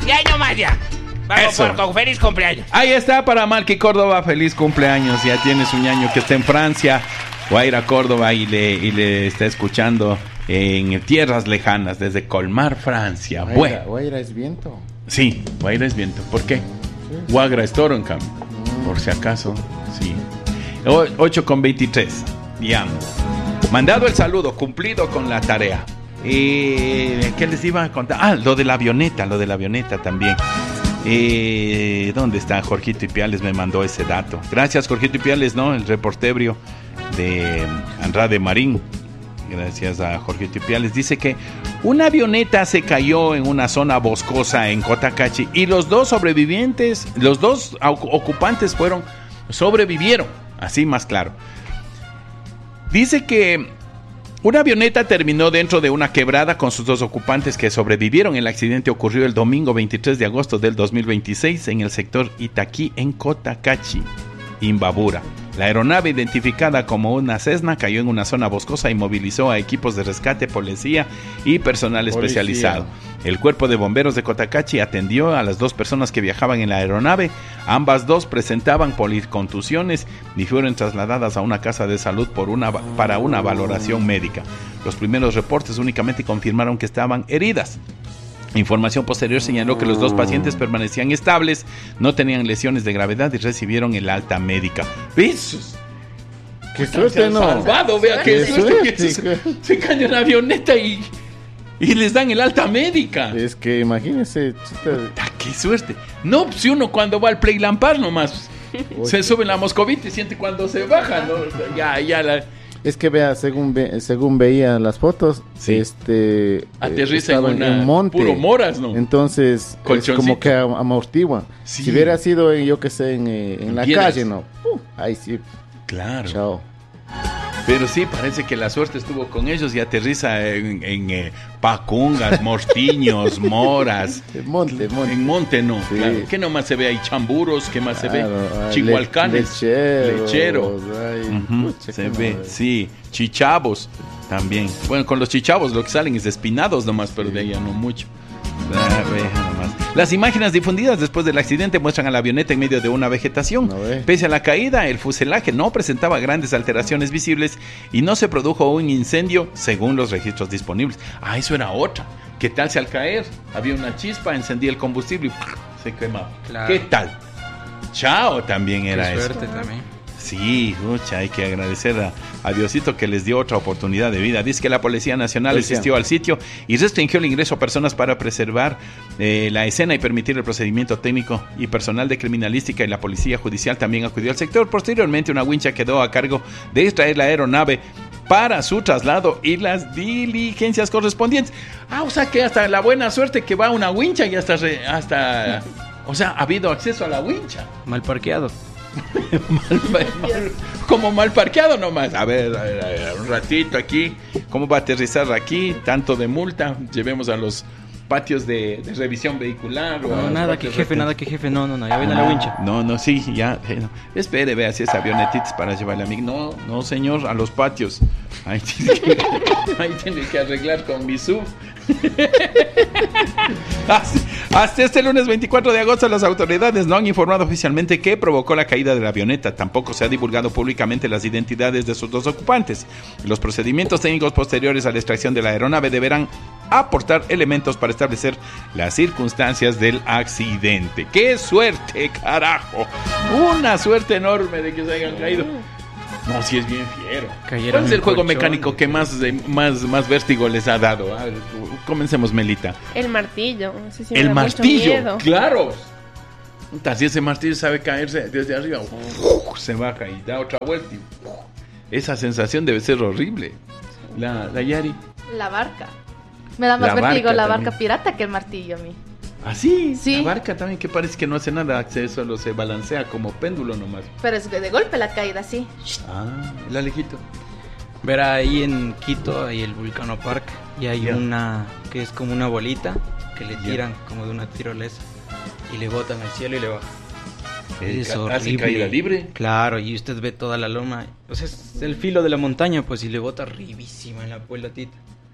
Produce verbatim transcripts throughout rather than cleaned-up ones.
Y ahí nomás ya. Vamos Eso. por con feliz cumpleaños. Ahí está para Malky Córdoba, feliz cumpleaños. Ya tiene su ñaño que está en Francia. Guaira Córdoba y le, y le está escuchando en tierras lejanas desde Colmar, Francia. Guaira, Bueno, Guaira es viento. sí, Guaira es viento. ¿Por qué? Guagra es toro, en cambio. Por si acaso, sí. O- ocho con veintitrés. Ya. Mandado el saludo, cumplido con la tarea. Eh, ¿Qué les iba a contar? Ah, lo de la avioneta, lo de la avioneta también. Eh, ¿Dónde está Jorgito Ipiales? Me mandó ese dato. Gracias, Jorgito Ipiales, ¿no? El reportebrio de Andrade Marín. Gracias a Jorgito Ipiales. Dice que una avioneta se cayó en una zona boscosa en Cotacachi y los dos sobrevivientes, los dos au- ocupantes fueron, sobrevivieron. Así más claro. Dice que una avioneta terminó dentro de una quebrada con sus dos ocupantes que sobrevivieron. El accidente ocurrió el domingo veintitrés de agosto del dos mil veintiséis en el sector Itaquí en Cotacachi, Imbabura. La aeronave, identificada como una Cessna, cayó en una zona boscosa y movilizó a equipos de rescate, policía y personal Policía. especializado. El cuerpo de bomberos de Cotacachi atendió a las dos personas que viajaban en la aeronave. Ambas dos presentaban policontusiones y fueron trasladadas a una casa de salud por una, para una valoración médica. Los primeros reportes únicamente confirmaron que estaban heridas. Información posterior señaló que los dos pacientes permanecían estables, no tenían lesiones de gravedad y recibieron el alta médica. ¿Ves? Qué suerte, ¿no? Salvado, vea Qué qué suerte que suerte. se, se cayó una avioneta y, y les dan el alta médica. Es que imagínense, chuta, Ah, ¡Qué suerte! No, si uno cuando va al Play Lampard nomás se sube en la moscovita y siente cuando se baja, ¿no? Ya, ya la... es que vea, según ve- según veía las fotos, Sí. este eh, Aterriza en estaba una- un monte, puro moras, ¿no? Entonces es Colchoncito. como que am- amortigua. Sí. Si hubiera sido en, yo que sé, en, eh, en En la piedras. calle, no, ¡pum! Ahí sí, Claro. chao. Pero sí, parece que la suerte estuvo con ellos y aterriza en, en eh, Pacungas, Mortiños, Moras. El monte, monte. En Monte no, Sí. claro. ¿Qué nomás se ve ahí? Chamburos, ¿qué más se ve? Claro, ah, Chihualcanes, le- lecheros, lechero. ay, Ujú, pucha, se qué ve, madre. sí, chichavos también. Bueno, con los chichavos lo que salen es espinados nomás, pero de ahí ya no mucho. Ah, vea nomás. Las imágenes difundidas después del accidente muestran a la avioneta en medio de una vegetación. No ve. Pese a la caída, el fuselaje no presentaba grandes alteraciones visibles y no se produjo un incendio según los registros disponibles. Ah, eso era otra. ¿Qué tal si al caer había una chispa, encendía el combustible y se quemaba? Claro. ¿Qué tal? Chao también era Qué eso. suerte también. Sí, mucha, hay que agradecer a, a Diosito que les dio otra oportunidad de vida. Dice que la Policía Nacional Policía. asistió al sitio y restringió el ingreso a personas para preservar eh, la escena y permitir el procedimiento técnico, y personal de criminalística y la Policía Judicial también acudió al sector. Posteriormente, una wincha quedó a cargo de extraer la aeronave para su traslado y las diligencias correspondientes. Ah, o sea que hasta la buena suerte que va una wincha y hasta... re- hasta o sea, ha habido acceso a la wincha. Mal parqueado. Mal- mal- como mal parqueado nomás. A ver, a ver, a ver, un ratito aquí. ¿Cómo va a aterrizar aquí? Tanto de multa. Llevemos a los patios de, de revisión vehicular. o a No, los nada que patios jefe, de- nada que jefe. No, no, no. Ya viene la wincha. No, no, sí, ya. eh, no. Espere, vea si es avionetitas para llevarle a mí. No, no, señor, a los patios. Ahí tiene que, ahí tiene que arreglar con mi sub. Hasta hasta este lunes veinticuatro de agosto las autoridades no han informado oficialmente qué provocó la caída de la avioneta. Tampoco se ha divulgado públicamente las identidades de sus dos ocupantes. Los procedimientos técnicos posteriores a la extracción de la aeronave deberán aportar elementos para establecer las circunstancias del accidente. ¡Qué suerte, carajo! Una suerte enorme de que se hayan caído. No, si es bien fiero. Cayeron ¿Cuál es en el juego colchones. mecánico que más, eh, más, más vértigo les ha dado? Ah, comencemos, Melita. El martillo. Ese sí me El da mucho martillo, miedo. claro. Puta, si ese martillo sabe caerse desde arriba, ¡uf! Se baja y da otra vuelta. Y, ¡uf! Esa sensación debe ser horrible. La, la Yari. La barca. Me da más La vértigo barca la también. barca pirata que el martillo a mí. Así, Sí. la barca también, que parece que no hace nada, se- solo se balancea como péndulo nomás. Pero es que de golpe la caída, sí. Ah, el Alejito. Verá, ahí en Quito hay el Vulcano Park y hay Ya. una que es como una bolita que le Ya. tiran como de una tirolesa y le botan al cielo y le bajan. Eh, Es ca- ¿Hace horrible. caída libre? Claro, y usted ve toda la loma. O sea, es el filo de la montaña, pues, y le bota arribísima en la puelatita.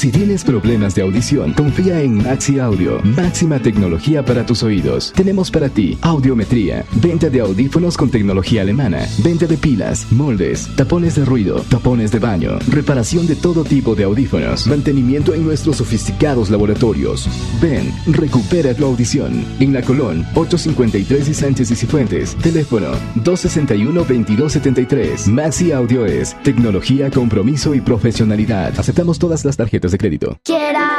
Si tienes problemas de audición, confía en Maxi Audio. Máxima tecnología para tus oídos. Tenemos para ti audiometría, venta de audífonos con tecnología alemana, venta de pilas, moldes, tapones de ruido, tapones de baño, reparación de todo tipo de audífonos, mantenimiento en nuestros sofisticados laboratorios. Ven, recupera tu audición. En La Colón, ocho cincuenta y tres y Sánchez y Cifuentes. Teléfono dos sesenta y uno, veintidós setenta y tres. Maxi Audio es tecnología, compromiso y profesionalidad. Aceptamos todas las tarjetas de crédito. Quiera